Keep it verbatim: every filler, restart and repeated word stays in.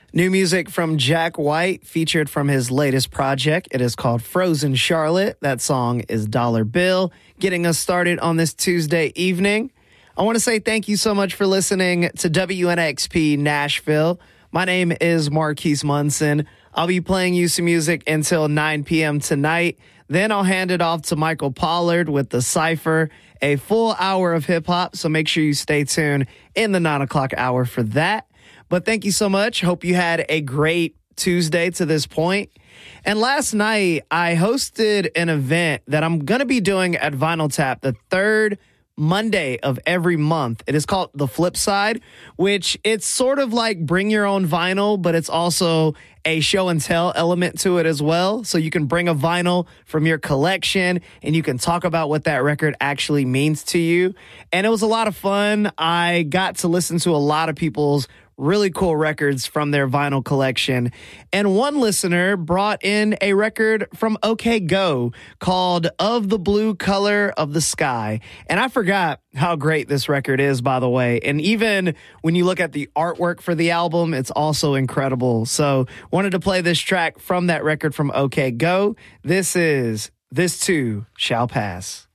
New music from Jack White, featured from his latest project. It is called Frozen Charlotte. That song is Dollar Bill, getting us started on this Tuesday evening. I want to say thank you so much for listening to W N X P Nashville. My name is Marquise Munson. I'll be playing you some music until nine p.m. tonight. Then I'll hand it off to Michael Pollard with The Cypher, a full hour of hip-hop, so make sure you stay tuned in the nine o'clock hour for that. But thank you so much. Hope you had a great Tuesday to this point. And last night, I hosted an event that I'm going to be doing at Vinyl Tap the third Monday of every month. It is called The Flip Side, which it's sort of like bring your own vinyl, but it's also a show and tell element to it as well. So you can bring a vinyl from your collection and you can talk about what that record actually means to you. And it was a lot of fun. I got to listen to a lot of people's really cool records from their vinyl collection. And one listener brought in a record from OK Go called Of the Blue Color of the Sky. And I forgot how great this record is, by the way. And even when you look at the artwork for the album, it's also incredible. So wanted to play this track from that record from OK Go. This is This Too Shall Pass.